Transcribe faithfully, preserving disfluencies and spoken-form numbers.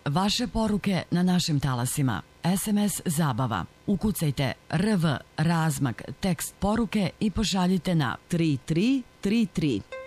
vaše poruke na našim talasima. es em es zabava. Ukucajte R V razmak tekst poruke i pošaljite na tri tri tri tri.